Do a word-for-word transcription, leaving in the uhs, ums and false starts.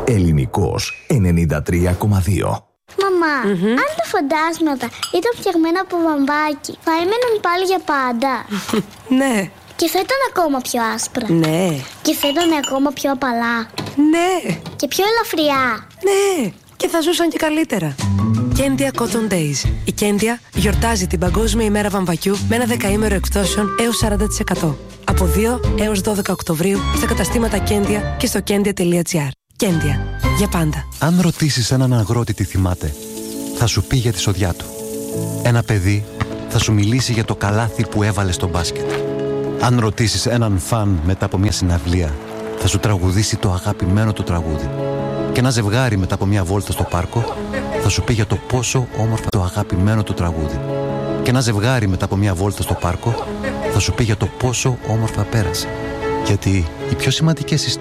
Ελληνικός ενενήντα τρία κόμμα δύο. Μαμά, mm-hmm. αν τα φαντάσματα ήταν φτιαγμένα από βαμβάκι, θα έμεναν πάλι για πάντα? Ναι. Και θα ήταν ακόμα πιο άσπρα? Ναι. Και θα ήταν ακόμα πιο απαλά? Ναι. Και πιο ελαφριά? Ναι. Και θα ζούσαν και καλύτερα. Κέντια Cotton Days. Η Κέντια γιορτάζει την Παγκόσμια ημέρα βαμβακιού με ένα δεκαήμερο εκπτώσεων έως σαράντα τοις εκατό. Από δύο έως δώδεκα Οκτωβρίου στα καταστήματα Κέντια και στο κέντια τελεία τζι άρ. Κέντια. Για πάντα. Αν ρωτήσεις έναν αγρότη τι θυμάται, θα σου πει για τη σοδιά του. Ένα παιδί θα σου μιλήσει για το καλάθι που έβαλε στο μπάσκετ. Αν ρωτήσεις έναν φαν μετά από μια συναυλία, θα σου τραγουδήσει το αγαπημένο του τραγούδι. Και ένα ζευγάρι μετά από μια βόλτα στο πάρκο θα σου πει για το πόσο όμορφα το αγαπημένο του τραγούδι. Και ένα ζευγάρι μετά από μια βόλτα στο πάρκο θα σου πει για το πόσο όμορφα πέρασε. Γιατί οι πιο σημαντικές ιστορίες